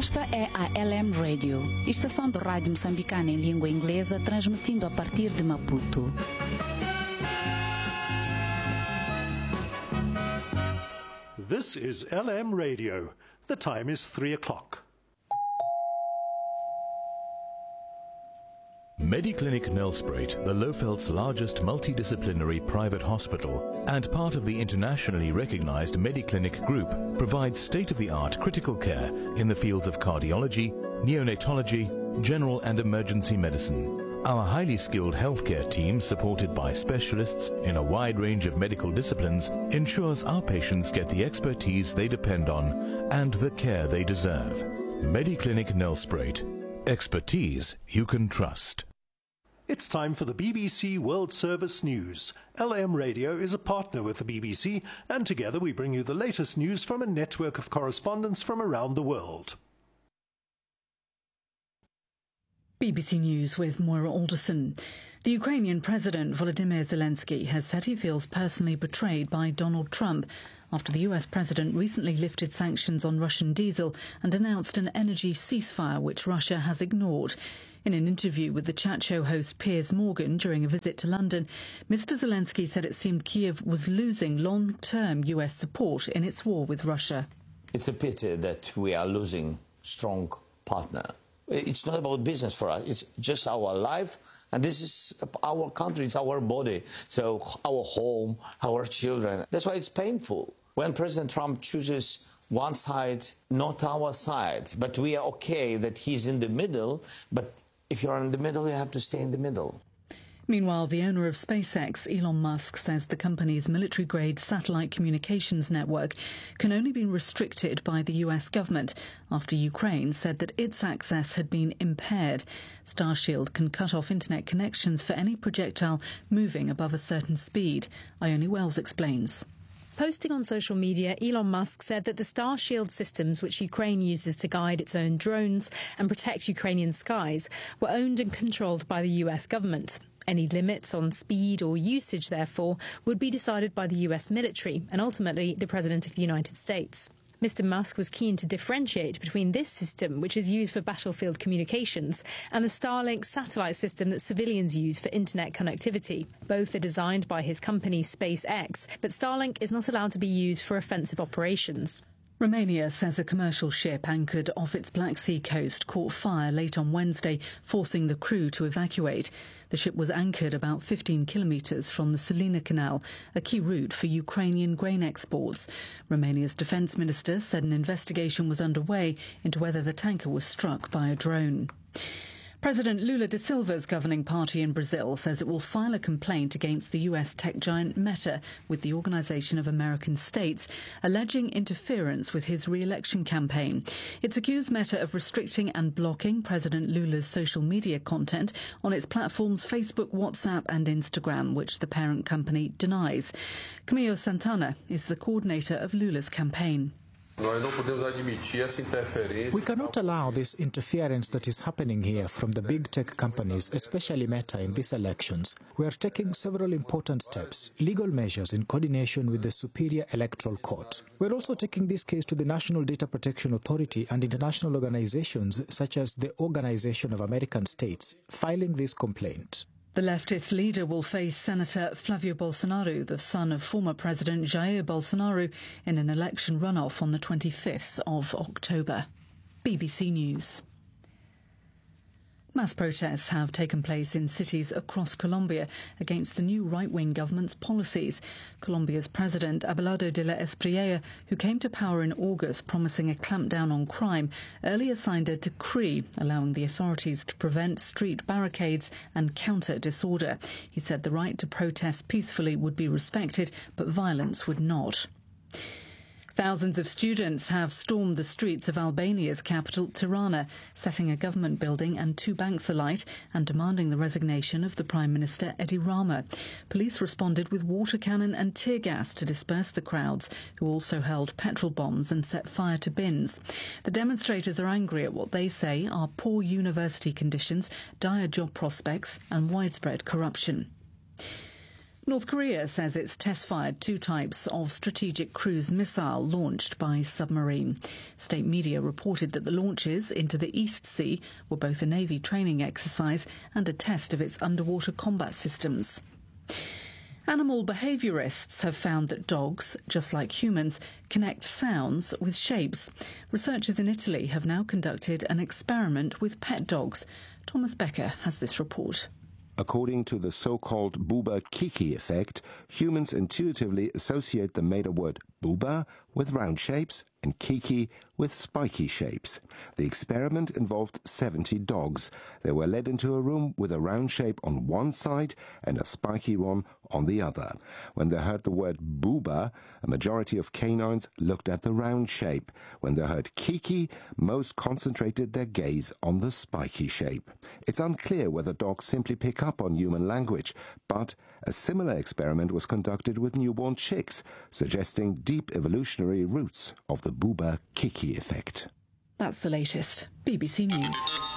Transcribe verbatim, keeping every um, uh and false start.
Esta é a L M Radio, estação de rádio moçambicana em língua inglesa, transmitindo a partir de Maputo. This is L M Radio. The time is three o'clock. Mediclinic Nelspruit, the Lofeld's largest multidisciplinary private hospital and part of the internationally recognized Mediclinic Group, provides state-of-the-art critical care in the fields of cardiology, neonatology, general and emergency medicine. Our highly skilled healthcare team, supported by specialists in a wide range of medical disciplines, ensures our patients get the expertise they depend on and the care they deserve. Mediclinic Nelspruit. Expertise you can trust. It's time for the B B C World Service News. L M Radio is a partner with the B B C, and together we bring you the latest news from a network of correspondents from around the world. B B C News with Moira Alderson. The Ukrainian President Volodymyr Zelensky has said he feels personally betrayed by Donald Trump after the U S President recently lifted sanctions on Russian diesel and announced an energy ceasefire which Russia has ignored. In an interview with the chat show host Piers Morgan during a visit to London, Mister Zelensky said it seemed Kiev was losing long-term U S support in its war with Russia. It's a pity that we are losing strong partner. It's not about business for us. It's just our life. And this is our country. It's our body. So our home, our children. That's why it's painful. When President Trump chooses one side, not our side. But we are okay that he's in the middle. But if you're in the middle, you have to stay in the middle. Meanwhile, the owner of SpaceX, Elon Musk, says the company's military-grade satellite communications network can only be restricted by the U S government after Ukraine said that its access had been impaired. Starshield can cut off internet connections for any projectile moving above a certain speed. Ione Wells explains. Posting on social media, Elon Musk said that the Starshield systems, which Ukraine uses to guide its own drones and protect Ukrainian skies, were owned and controlled by the U S government. Any limits on speed or usage, therefore, would be decided by the U S military and ultimately the President of the United States. Mister Musk was keen to differentiate between this system, which is used for battlefield communications, and the Starlink satellite system that civilians use for internet connectivity. Both are designed by his company SpaceX, but Starlink is not allowed to be used for offensive operations. Romania says a commercial ship anchored off its Black Sea coast caught fire late on Wednesday, forcing the crew to evacuate. The ship was anchored about fifteen kilometres from the Sulina Canal, a key route for Ukrainian grain exports. Romania's defence minister said an investigation was underway into whether the tanker was struck by a drone. President Lula da Silva's governing party in Brazil says it will file a complaint against the U S tech giant Meta with the Organization of American States, alleging interference with his re-election campaign. It's accused Meta of restricting and blocking President Lula's social media content on its platforms Facebook, WhatsApp and Instagram, which the parent company denies. Camilo Santana is the coordinator of Lula's campaign. We cannot allow this interference that is happening here from the big tech companies, especially Meta, in these elections. We are taking several important steps, legal measures in coordination with the Superior Electoral Court. We are also taking this case to the National Data Protection Authority and international organizations such as the Organization of American States, filing this complaint. The leftist leader will face Senator Flavio Bolsonaro, the son of former President Jair Bolsonaro, in an election runoff on the twenty-fifth of October. B B C News. Mass protests have taken place in cities across Colombia against the new right-wing government's policies. Colombia's President Abelardo de la Espriella, who came to power in August promising a clampdown on crime, earlier signed a decree allowing the authorities to prevent street barricades and counter disorder. He said the right to protest peacefully would be respected, but violence would not. Thousands of students have stormed the streets of Albania's capital, Tirana, setting a government building and two banks alight and demanding the resignation of the Prime Minister Edi Rama. Police responded with water cannon and tear gas to disperse the crowds, who also hurled petrol bombs and set fire to bins. The demonstrators are angry at what they say are poor university conditions, dire job prospects and widespread corruption. North Korea says it's test-fired two types of strategic cruise missile launched by submarine. State media reported that the launches into the East Sea were both a Navy training exercise and a test of its underwater combat systems. Animal behaviourists have found that dogs, just like humans, connect sounds with shapes. Researchers in Italy have now conducted an experiment with pet dogs. Thomas Becker has this report. According to the so-called Buba-Kiki effect, humans intuitively associate the Maida word Buba with round shapes and Kiki with spiky shapes. The experiment involved seventy dogs. They were led into a room with a round shape on one side and a spiky one on the other. When they heard the word Buba, a majority of canines looked at the round shape. When they heard Kiki, most concentrated their gaze on the spiky shape. It's unclear whether dogs simply pick up on human language, but a similar experiment was conducted with newborn chicks, suggesting deep evolutionary roots of the Buba-Kiki effect. That's the latest. B B C News.